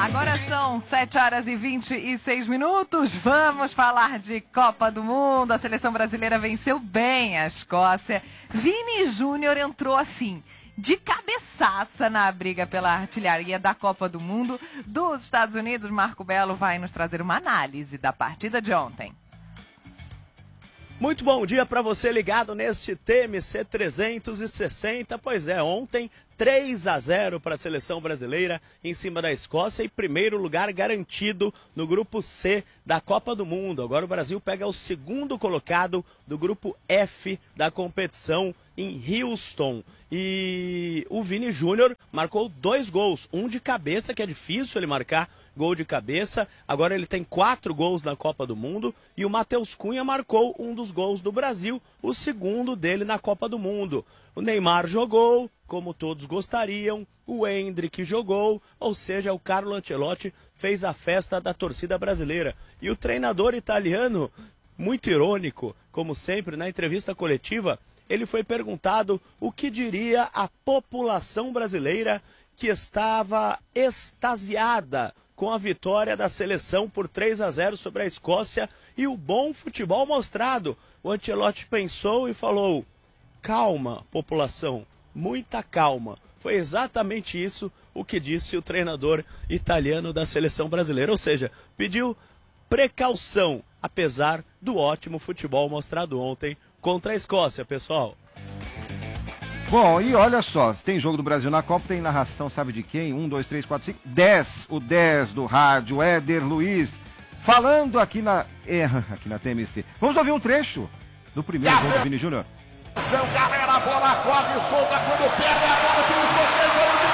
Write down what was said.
Agora são 7h26. Vamos falar de Copa do Mundo. A seleção brasileira venceu bem a Escócia. Vini Júnior entrou assim, de cabeçaça na briga pela artilharia da Copa do Mundo dos Estados Unidos. Marco Belo vai nos trazer uma análise da partida de ontem. Muito bom dia para você ligado neste TMC 360. Pois é, ontem 3-0 para a seleção brasileira em cima da Escócia e primeiro lugar garantido no grupo C da Copa do Mundo. Agora o Brasil pega o segundo colocado do grupo F da competição em Houston. E o Vini Júnior marcou 2 gols, um de cabeça, que é difícil ele marcar gol de cabeça. Agora ele tem 4 gols na Copa do Mundo e o Matheus Cunha marcou um dos gols do Brasil, o segundo dele na Copa do Mundo. O Neymar jogou, como todos gostariam, o Endrick jogou, ou seja, o Carlo Ancelotti fez a festa da torcida brasileira. E o treinador italiano, muito irônico, como sempre, na entrevista coletiva, ele foi perguntado o que diria a população brasileira que estava extasiada com a vitória da seleção por 3-0 sobre a Escócia e o bom futebol mostrado. O Ancelotti pensou e falou: calma, população, muita calma. Foi exatamente isso o que disse o treinador italiano da seleção brasileira, ou seja, pediu precaução, apesar do ótimo futebol mostrado ontem contra a Escócia, pessoal. Bom, e olha só, tem jogo do Brasil na Copa, tem narração, sabe de quem? 1, 2, 3, 4, 5, 10, o 10 do rádio, Éder Luiz, falando aqui na TMC. Vamos ouvir um trecho do primeiro gol do Vini Júnior. Galera, a bola corre solta quando pega a bola, tem os bloqueios,